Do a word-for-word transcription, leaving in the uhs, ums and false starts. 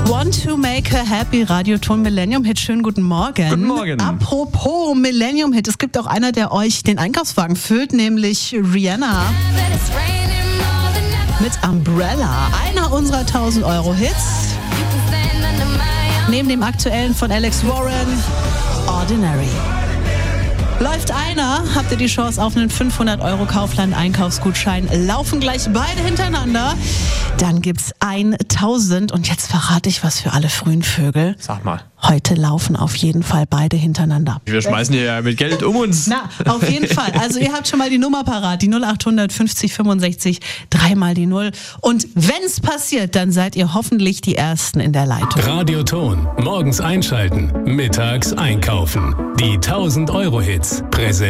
Want to make her happy, Radioton Millennium Hit. Schönen guten Morgen. Guten Morgen. Apropos Millennium Hit, es gibt auch einer, der euch den Einkaufswagen füllt, nämlich Rihanna mit Umbrella. Einer unserer tausend Euro Hits. Neben dem aktuellen von Alex Warren, Ordinary. Läuft einer, habt ihr die Chance auf einen fünfhundert Euro Kaufland-Einkaufsgutschein. Laufen gleich beide hintereinander. Dann gibt's tausend. Und jetzt verrate ich was für alle frühen Vögel. Sag mal. Heute laufen auf jeden Fall beide hintereinander. Wir schmeißen hier ja mit Geld um uns. Na, auf jeden Fall. Also ihr habt schon mal die Nummer parat. Die null achthundert fünfzig fünfundsechzig, dreimal die Null. Und wenn's passiert, dann seid ihr hoffentlich die Ersten in der Leitung. Radioton. Morgens einschalten. Mittags einkaufen. Die tausend Euro Hits. Präsent.